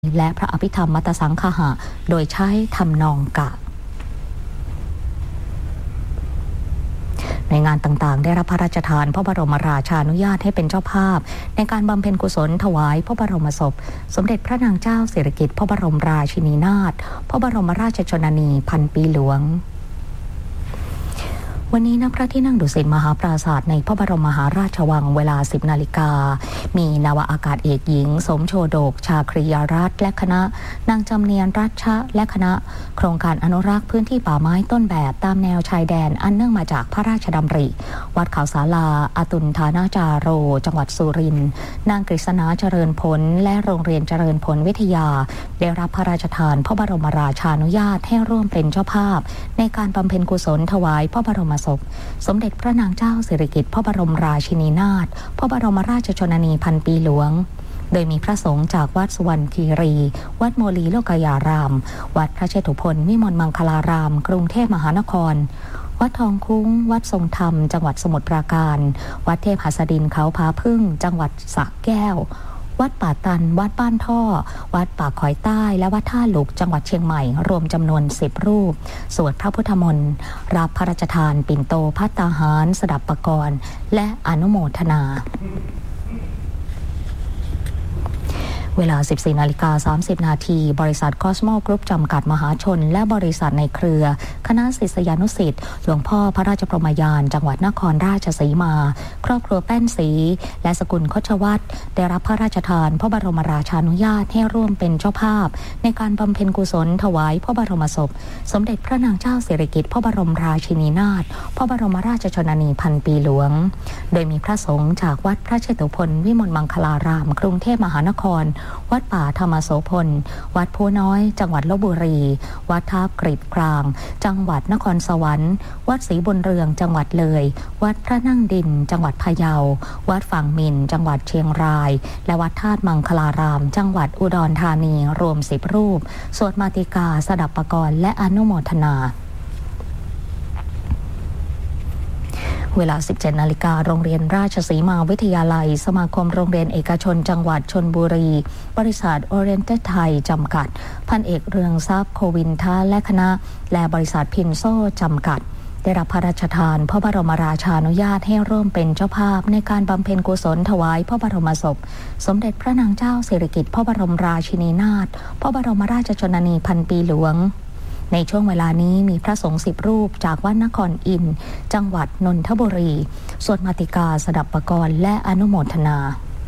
และพระอภิธรรมมัตตสังคหะโดยใช้ทำนองกะในงานต่างๆได้รับพระราชทานพระบรมราชานุญาตให้เป็นเจ้าภาพในการบำเพ็ญกุศลถวายพระบรมศพสมเด็จพระนางเจ้าสิริกิติ์พระบรมราชินีนาถพระบรมราชชนนีพันปีหลวงวันนี้ณพระที่นั่งดุสิตมหาปราสาทในพระบรมมหาราชวังเวลา 10 นาฬิกามีนาวาอากาศเอกหญิงสมโชโดกชาครียรัตน์และคณะนางจำเนียนรัชและคณะโครงการอนุรักษ์พื้นที่ป่าไม้ต้นแบบตามแนวชายแดนอันเนื่องมาจากพระราชดำริวัดเขาศาลาอตุลธานาจาโรจังหวัดสุรินทร์นางกฤษณาเจริญผลและโรงเรียนเจริญผลวิทยาได้รับพระราชทานพระบรมราชานุญาตให้ร่วมเป็นเจ้าภาพในการบำเพ็ญกุศลถวายพระบรมศพสมเด็จพระนางเจ้าสิริกิติ์พระบรมราชินีนาถพระบรมราชชนนีพันปีหลวงโดยมีพระสงฆ์จากวัดสุวรรณคีรีวัดโมลีโลกยารามวัดพระเชตุพนวิมลมังคลารามกรุงเทพมหานครวัดทองคุ้งวัดทรงธรรมจังหวัดสมุทรปราการวัดเทพหัสดินเขาผาพึ่งจังหวัดสระแก้ววัดป่าตันวัดบ้านท่อวัดป่าขอยใต้และวัดท่าหลุกจังหวัดเชียงใหม่รวมจำนวน10รูปสวดพระพุทธมนต์รับพระราชทานปิ่นโตภัตตาหารสดับปกรณ์และอนุโมทนาเวลา 14:30 น.บริษัทคอสโมกรุ๊ปจำกัดมหาชนและบริษัทในเครือคณะศิษยานุศิษย์หลวงพ่อพระราชพรหมยานจังหวัดนครราชสีมาครอบครัวแป้นศรีและสกุลคชวัตรได้รับพระราชทานพระบรมราชานุญาตให้ร่วมเป็นเจ้าภาพในการบำเพ็ญกุศลถวายพระบรมศพสมเด็จพระนางเจ้าสิริกิติ์พระบรมราชินีนาถพระบรมราชชนนีพันปีหลวงโดยมีพระสงฆ์จากวัดพระเชตุพนวิมลมังคลารามกรุงเทพมหานครวัดป่าธรรมโสพลวัดโพน้อยจังหวัดลพบุรีวัดท่ากรีดกลางจังหวัดนครสวรรค์วัดศรีบุญเรืองจังหวัดเลยวัดพระนั่งดินจังหวัดพะเยาวัดฝั่งมินจังหวัดเชียงรายและวัดธาตุมังคลารามจังหวัดอุดรธานีรวม10รูปสวดมาติกาสดับปกรณ์และอนุโมทนาเวลา 17 นาฬิกาโรงเรียนราชสีมาวิทยาลัยสมาคมโรงเรียนเอกชนจังหวัดชลบุรีบริษัทโอเรียนเต็ดไทยจำกัดพันเอกเรืองทรัพย์โควินทาและคณะและบริษัทพินโซจำกัดได้รับพระราชทานพระบรมราชานุญาตให้ร่วมเป็นเจ้าภาพในการบำเพ็ญกุศลถวายพระบรมศพสมเด็จพระนางเจ้าสิริกิติ์พระบรมราชินีนาถพระบรมราชชนนีพันปีหลวงในช่วงเวลานี้มีพระสงฆ์10รูปจากวัดนครอินทร์จังหวัดนนทบุรีสวดมาติกาสดับปกรณ์และอนุโมทนา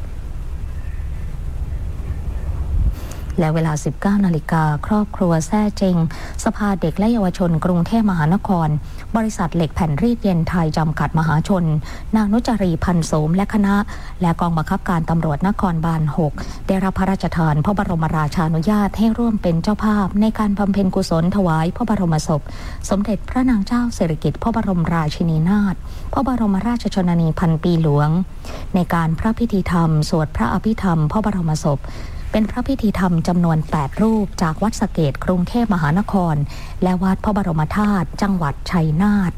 และเวลา 19 นาฬิกาครอบครัวแซ่เจงสภาเด็กและเยาวชนกรุงเทพมหานครบริษัทเหล็กแผ่นรีดเย็นไทยจำกัดมหาชนนางนุจรีพันโสมและคณะและกองบังคับการตำรวจนครบาล 6ได้รับพระราชทานพระบรมราชานุญาตให้ร่วมเป็นเจ้าภาพในการบำเพ็ญกุศลถวายพระบรมศพสมเด็จพระนางเจ้าสิริกิติ์พระบรมราชินีนาถพระบรมราชชนนีพันปีหลวงในการพระพิธีธรรมสวดพระอภิธรรมพระบรมศพเป็นพระพิธีธรรมจำนวน8รูปจากวัดสะเกษกรุงเทพมหานครและวัดพระบรมธาตุจังหวัดชัยนาท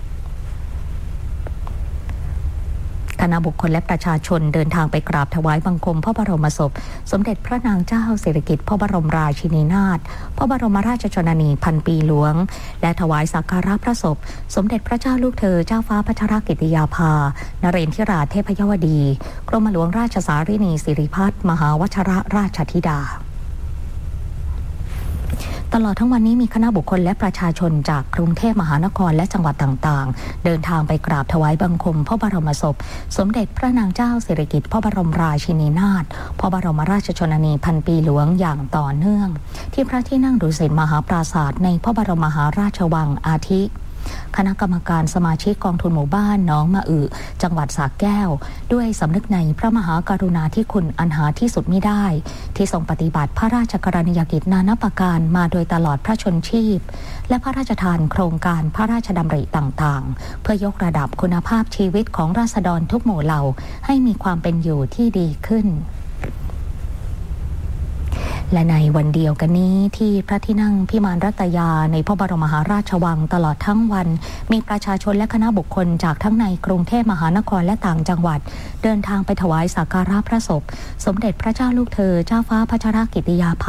คณะบุคคลและประชาชนเดินทางไปกราบถวายบังคมพระบรมศพสมเด็จพระนางเจ้าสิริกิติ์พระบรมราชินีนาถพระบรมราชชนนีพันปีหลวงและถวายสักการะพระศพสมเด็จพระเจ้าลูกเธอเจ้าฟ้าพัชรกิติยาภานเรนทิราเทพยวดีกรมหลวงราชสารินีสิริพัฒน์มหาวชิรราชธิดาตลอดทั้งวันนี้มีคณะบุคคลและประชาชนจากกรุงเทพมหานครและจังหวัดต่างๆเดินทางไปกราบถวายบังคมพระบรมศพสมเด็จพระนางเจ้าสิริกิติ์พระบรมราชินีนาถพระบรมราชชนนีพันปีหลวงอย่างต่อเนื่องที่พระที่นั่งดุสิตมหาปราสาทในพระบรมมหาราชวังอาทิคณะกรรมการสมาชิกกองทุนหมู่บ้านหนองมะอึจังหวัดสระแก้วด้วยสำนึกในพระมหากรุณาธิคุณอันหาที่สุดมิได้ที่ทรงปฏิบัติพระราชกรณียกิจนานาประการมาโดยตลอดพระชนชีพและพระราชทานโครงการพระราชดำริต่างๆเพื่อยกระดับคุณภาพชีวิตของราษฎรทุกหมู่เหล่าให้มีความเป็นอยู่ที่ดีขึ้นและในวันเดียวกันนี้ที่พระที่นั่งพิมานรัตยาในพระบรมมหาราชวังตลอดทั้งวันมีประชาชนและคณะบุคคลจากทั้งในกรุงเทพมหานครและต่างจังหวัดเดินทางไปถวายสักการะพระศพสมเด็จพระเจ้าลูกเธอเจ้าฟ้าพัชรกิติยาภ